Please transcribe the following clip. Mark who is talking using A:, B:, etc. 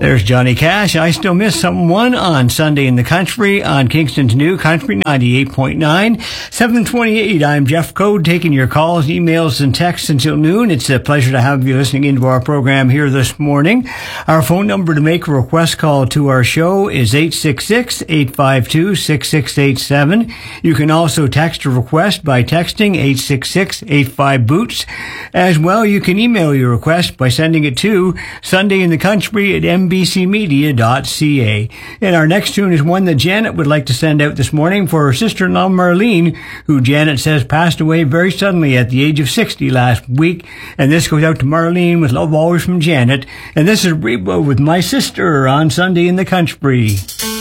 A: There's Johnny Cash. I Still Miss Someone on Sunday in the Country on Kingston's New Country 98.9. 728. I'm Jeff Code, taking your calls, emails, and texts until noon. It's a pleasure to have you listening into our program here this morning. Our phone number to make a request call to our show is 866-852-6687. You can also text a request by texting 866-85-BOOTS. As well, you can email your request by sending it to sundayinthecountry@mbcmedia.ca. And our next tune is one that Janet would like to send out this morning for her sister-in-law Marlene, who Janet says passed away very suddenly at the age of 60 last week. And this goes out to Marlene with love always from Janet. And this is Reba with My Sister on Sunday in the Country.